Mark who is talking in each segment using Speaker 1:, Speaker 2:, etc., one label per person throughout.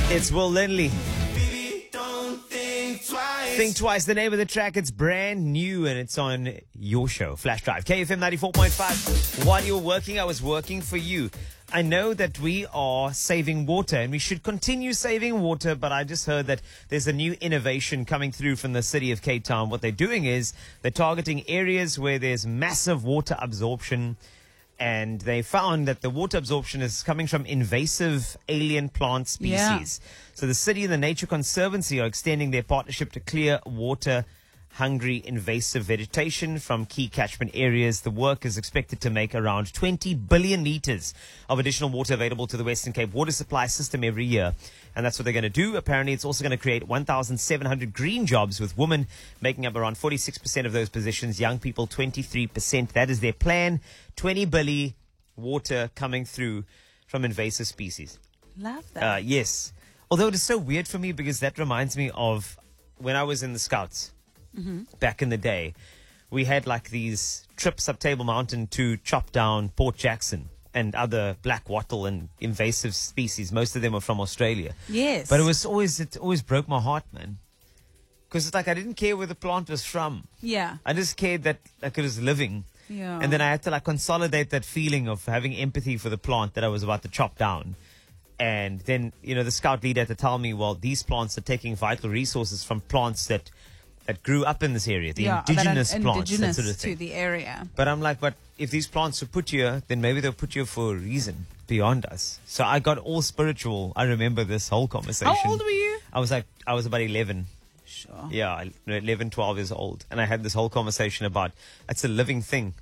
Speaker 1: It's Will Lindley.
Speaker 2: Baby, don't think twice.
Speaker 1: Think Twice, the name of the track. It's brand new and it's on your show, Flash Drive. KFM 94.5. While you're working, I was working for you. I know that we are saving water and we should continue saving water, but I just heard that there's a new innovation coming through from the city of Cape Town. What they're doing is they're targeting areas where there's massive water absorption. And they found that the water absorption is coming from invasive alien plant species.
Speaker 3: Yeah.
Speaker 1: So the city and the Nature Conservancy are extending their partnership to clear water-hungry invasive vegetation from key catchment areas. The work is expected to make around 20 billion litres of additional water available to the Western Cape water supply system every year. And that's what they're going to do. Apparently, it's also going to create 1,700 green jobs, with women making up around 46% of those positions, young people 23%. That is their plan. 20 billion water coming through from invasive species.
Speaker 3: Love that.
Speaker 1: Yes. Although it is so weird for me because that reminds me of when I was in the Scouts back in the day. We had like these trips up Table Mountain to chop down Port Jackson and other black wattle and invasive species. Most of them are from Australia.
Speaker 3: Yes.
Speaker 1: But it always broke my heart, man. Because it's like I didn't care where the plant was from.
Speaker 3: Yeah.
Speaker 1: I just cared that like it was living.
Speaker 3: Yeah.
Speaker 1: And then I had to like consolidate that feeling of having empathy for the plant that I was about to chop down. And then, you know, the scout leader had to tell me, well, these plants are taking vital resources from plants that grew up in this area, the indigenous
Speaker 3: that are
Speaker 1: plants, that
Speaker 3: indigenous
Speaker 1: sort of thing.
Speaker 3: to the area.
Speaker 1: But I'm like, but if these plants were put here, then maybe they'll put here for a reason beyond us. So I got all spiritual. I remember this whole conversation.
Speaker 3: How old were you?
Speaker 1: I was about 11.
Speaker 3: Sure.
Speaker 1: Yeah, 11, 12 years old. And I had this whole conversation about, it's a living thing.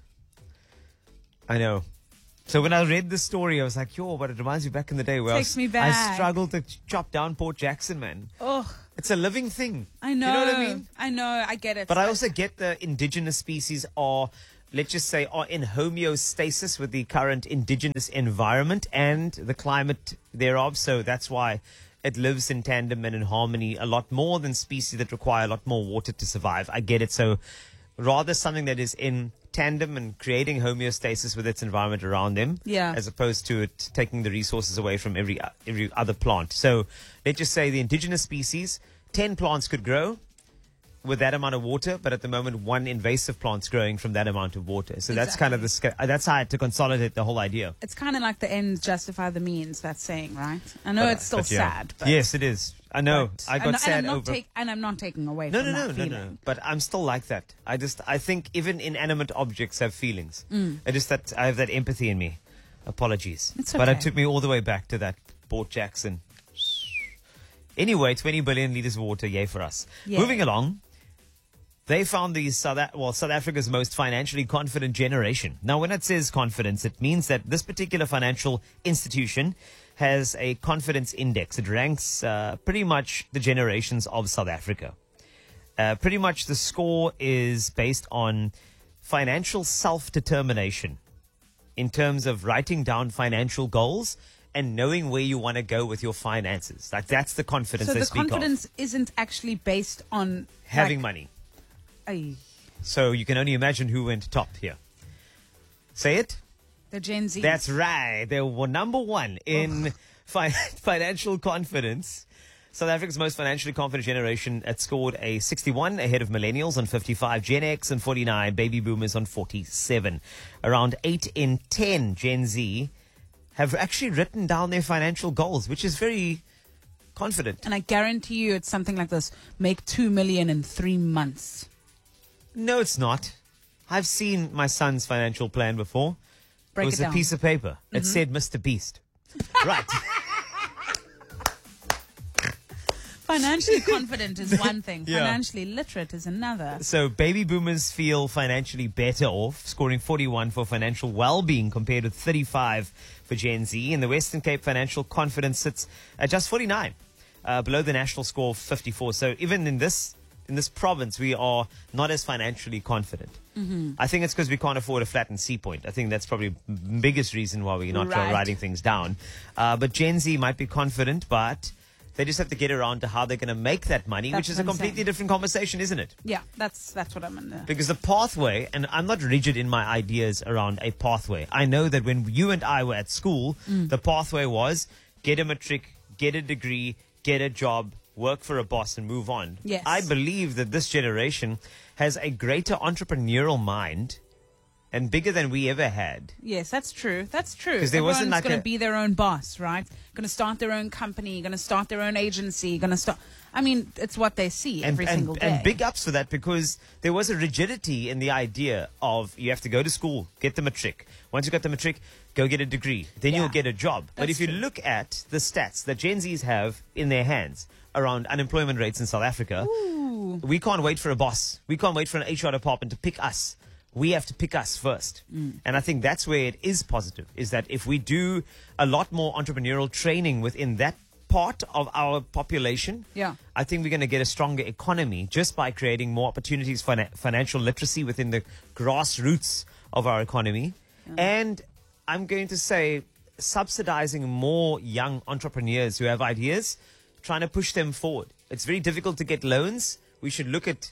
Speaker 1: I know. So when I read this story, I was like, yo, but it reminds me back in the day where
Speaker 3: Takes me back.
Speaker 1: I struggled to chop down Port Jackson, man.
Speaker 3: Oh,
Speaker 1: It's a living thing.
Speaker 3: I know.
Speaker 1: You know what I mean?
Speaker 3: I know. I get it.
Speaker 1: But I also get the indigenous species are, let's just say, are in homeostasis with the current indigenous environment and the climate thereof. So that's why it lives in tandem and in harmony a lot more than species that require a lot more water to survive. I get it. So rather something that is in tandem and creating homeostasis with its environment around them,
Speaker 3: Yeah.
Speaker 1: as opposed to it taking the resources away from every other plant. So let's just say the indigenous species, 10 plants could grow with that amount of water, but at the moment one invasive plant's growing from that amount of water. So that's kind of that's how I had to consolidate the whole idea.
Speaker 3: It's kind of like the ends justify the means, that saying, right? I know it's still
Speaker 1: But yeah.
Speaker 3: sad. But
Speaker 1: Yes, it is. I know.
Speaker 3: but-
Speaker 1: I got
Speaker 3: and
Speaker 1: sad
Speaker 3: I'm not
Speaker 1: over.
Speaker 3: and I'm not taking away
Speaker 1: No,
Speaker 3: from that
Speaker 1: no.
Speaker 3: feeling.
Speaker 1: But I'm still like that. I think even inanimate objects have feelings. I just that I have that empathy in me. Apologies.
Speaker 3: It's
Speaker 1: But it
Speaker 3: okay.
Speaker 1: took me all the way back to that Port Jackson. Anyway, 20 billion liters of water, yay for us.
Speaker 3: Yay.
Speaker 1: Moving along. They found the South Africa's most financially confident generation. Now, when it says confidence, it means that this particular financial institution has a confidence index. It ranks pretty much the generations of South Africa. Pretty much the score is based on financial self-determination in terms of writing down financial goals and knowing where you want to go with your finances. Like, that's the confidence
Speaker 3: So
Speaker 1: they
Speaker 3: the
Speaker 1: speak of.
Speaker 3: confidence isn't actually based on
Speaker 1: Having
Speaker 3: like,
Speaker 1: money.
Speaker 3: ay,
Speaker 1: So you can only imagine who went top here. Say it.
Speaker 3: the Gen Z.
Speaker 1: That's right. They were number one in financial confidence. South Africa's most financially confident generation had scored a 61 ahead of millennials on 55, Gen X on 49, baby boomers on 47. Around 8 in 10 Gen Z have actually written down their financial goals, which is very confident.
Speaker 3: And I guarantee you it's something like this. Make 2 million in 3 months.
Speaker 1: No, it's not. I've seen my son's financial plan before.
Speaker 3: Break
Speaker 1: It was
Speaker 3: it
Speaker 1: a
Speaker 3: down.
Speaker 1: piece of paper. It said Mr. Beast. Right.
Speaker 3: Financially confident is one thing.
Speaker 1: Yeah.
Speaker 3: Financially literate is another.
Speaker 1: So baby boomers feel financially better off, scoring 41 for financial well-being compared with 35 for Gen Z. In the Western Cape, financial confidence sits at just 49, below the national score of 54. So even in this province, we are not as financially confident. I think it's because we can't afford a flattened sea point. I think that's probably the biggest reason why we're not
Speaker 3: Right.
Speaker 1: writing things down. But Gen Z might be confident, but they just have to get around to how they're going to make that money,
Speaker 3: That's
Speaker 1: which is a
Speaker 3: what I'm
Speaker 1: completely
Speaker 3: saying.
Speaker 1: different conversation, isn't it?
Speaker 3: Yeah, that's what I'm in there.
Speaker 1: Because the pathway, and I'm not rigid in my ideas around a pathway. I know that when you and I were at school, the pathway was get a matric, get a degree, get a job, work for a boss, and move on.
Speaker 3: Yes.
Speaker 1: I believe that this generation has a greater entrepreneurial mind and bigger than we ever had.
Speaker 3: Yes, that's true. That's true.
Speaker 1: 'Cause there wasn't
Speaker 3: Everyone's
Speaker 1: like
Speaker 3: going
Speaker 1: a-
Speaker 3: to be their own boss, right? Going to start their own company, going to start their own agency, going to start. I mean, it's what they see every single day.
Speaker 1: And big ups for that, because there was a rigidity in the idea of you have to go to school, get the matric. Once you got the matric, go get a degree. Then
Speaker 3: Yeah.
Speaker 1: you'll get a job. But
Speaker 3: That's
Speaker 1: if you
Speaker 3: true.
Speaker 1: look at the stats that Gen Zs have in their hands around unemployment rates in South Africa, we can't wait for a boss. We can't wait for an HR department to pick us. We have to pick us first. And I think that's where it is positive, is that if we do a lot more entrepreneurial training within that part of our population,
Speaker 3: Yeah.
Speaker 1: I think we're going to get a stronger economy just by creating more opportunities for financial literacy within the grassroots of our economy. And I'm going to say subsidizing more young entrepreneurs who have ideas, trying to push them forward. It's very difficult to get loans. We should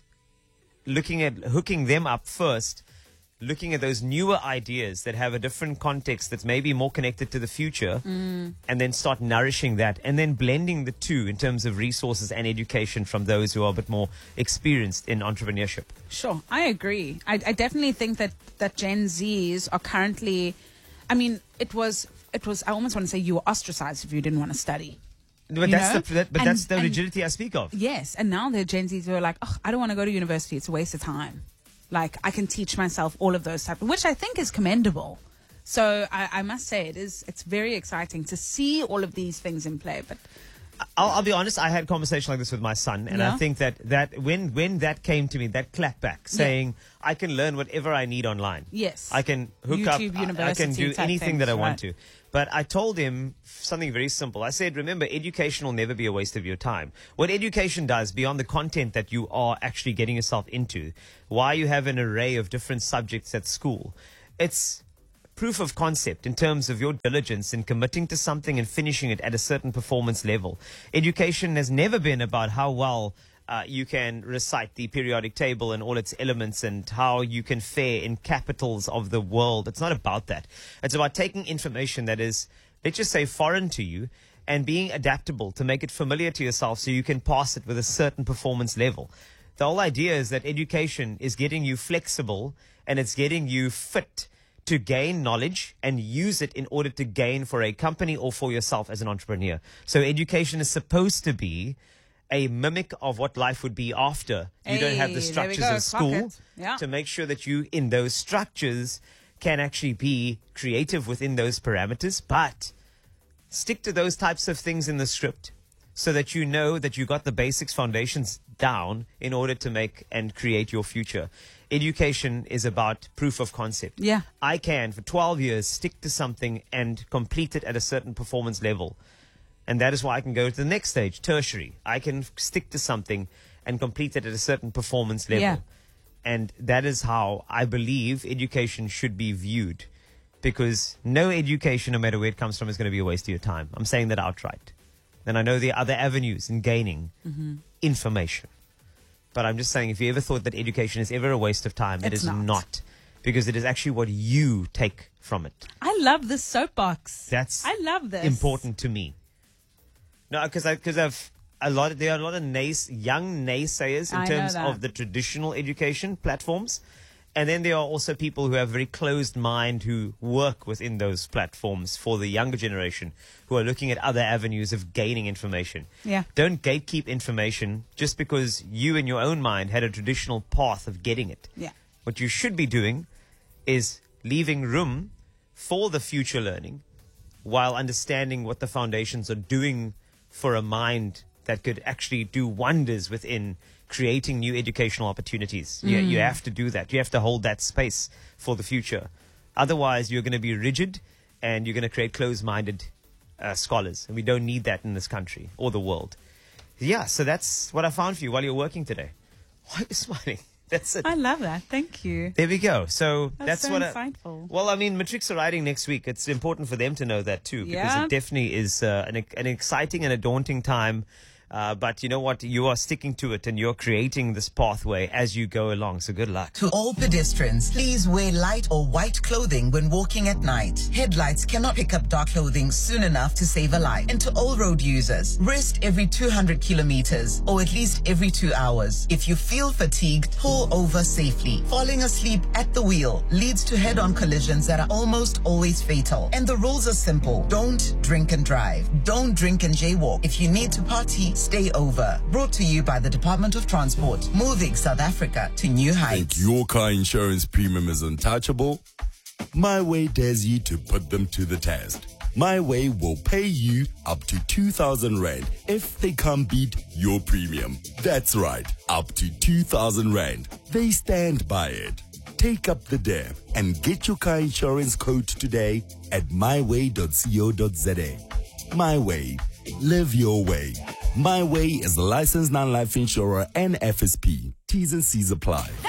Speaker 1: looking at hooking them up first, looking at those newer ideas that have a different context that's maybe more connected to the future, and then start nourishing that, and then blending the two in terms of resources and education from those who are a bit more experienced in entrepreneurship.
Speaker 3: Sure, I agree. I definitely think that Gen Zs are currently. I mean, it was. I almost want to say you were ostracized if you didn't want to study.
Speaker 1: But
Speaker 3: You
Speaker 1: that's
Speaker 3: know?
Speaker 1: that's the
Speaker 3: And-
Speaker 1: rigidity I speak of.
Speaker 3: Yes, and now they're Gen Zs who are like, oh, I don't want to go to university. It's a waste of time. Like, I can teach myself all of those type, which I think is commendable. So I must say it's very exciting to see all of these things in play. But
Speaker 1: I'll be honest, I had a conversation like this with my son, and I
Speaker 3: Yeah.
Speaker 1: think that when that came to me, that clapback saying I can learn whatever I need online.
Speaker 3: Yes.
Speaker 1: I can hook
Speaker 3: YouTube
Speaker 1: up, I can
Speaker 3: University
Speaker 1: do
Speaker 3: type
Speaker 1: anything that I
Speaker 3: things,
Speaker 1: want
Speaker 3: right.
Speaker 1: to. But I told him something very simple. I said, remember, education will never be a waste of your time. What education does, beyond the content that you are actually getting yourself into, why you have an array of different subjects at school, it's proof of concept in terms of your diligence in committing to something and finishing it at a certain performance level. Education has never been about how well you can recite the periodic table and all its elements and how you can fare in capitals of the world. It's not about that. It's about taking information that is, let's just say, foreign to you and being adaptable to make it familiar to yourself so you can pass it with a certain performance level. The whole idea is that education is getting you flexible and it's getting you fit to gain knowledge and use it in order to gain for a company or for yourself as an entrepreneur. So education is supposed to be a mimic of what life would be after you don't have the
Speaker 3: Hey, there we
Speaker 1: structures
Speaker 3: go.
Speaker 1: of
Speaker 3: Clock
Speaker 1: school,
Speaker 3: it. Yeah.
Speaker 1: to make sure that you, in those structures, can actually be creative within those parameters, but stick to those types of things in the script so that you know that you got the basics, foundations down in order to make and create your future. Education is about proof of concept.
Speaker 3: Yeah.
Speaker 1: I can, for 12 years, stick to something and complete it at a certain performance level. And that is why I can go to the next stage, tertiary. I can stick to something and complete it at a certain performance level.
Speaker 3: Yeah.
Speaker 1: And that is how I believe education should be viewed. Because no education, no matter where it comes from, is going to be a waste of your time. I'm saying that outright. And I know there are other avenues in gaining information. But I'm just saying, if you ever thought that education is ever a waste of time, it
Speaker 3: It's
Speaker 1: is
Speaker 3: not.
Speaker 1: not. Because it is actually what you take from it.
Speaker 3: I love this soapbox.
Speaker 1: That's
Speaker 3: I love this.
Speaker 1: important to me. No, because there are a lot of young naysayers in
Speaker 3: I know
Speaker 1: terms
Speaker 3: that.
Speaker 1: of the traditional education platforms, and then there are also people who have very closed mind who work within those platforms for the younger generation who are looking at other avenues of gaining information.
Speaker 3: Yeah.
Speaker 1: Don't gatekeep information just because you in your own mind had a traditional path of getting it.
Speaker 3: Yeah.
Speaker 1: What you should be doing is leaving room for the future learning while understanding what the foundations are doing for a mind that could actually do wonders within creating new educational opportunities. You have to do that. You have to hold that space for the future. Otherwise, you're going to be rigid and you're going to create closed-minded scholars. And we don't need that in this country or the world. Yeah, so that's what I found for you while you're working today. Why are you smiling? That's it.
Speaker 3: I love that. Thank you.
Speaker 1: There we go. So
Speaker 3: That's so
Speaker 1: what
Speaker 3: insightful.
Speaker 1: well, I mean, matrics are riding next week. It's important for them to know that too, because
Speaker 3: Yeah.
Speaker 1: it definitely is an exciting and a daunting time But you know what? You are sticking to it and you're creating this pathway as you go along. So good luck.
Speaker 4: To all pedestrians, please wear light or white clothing when walking at night. Headlights cannot pick up dark clothing soon enough to save a life. And to all road users, rest every 200 kilometers or at least every 2 hours. If you feel fatigued, pull over safely. Falling asleep at the wheel leads to head-on collisions that are almost always fatal. And the rules are simple. Don't drink and drive. Don't drink and jaywalk. If you need to party, stay over. Brought to you by the Department of Transport, moving South Africa to new heights.
Speaker 5: Think your car insurance premium is untouchable? My Way dares you to put them to the test. My Way will pay you up to 2,000 Rand if they can't beat your premium. That's right, up to 2,000 Rand. They stand by it. Take up the dare and get your car insurance quote today at myway.co.za. My Way. Live your way. My Way is a licensed non-life insurer and FSP. T's and C's apply.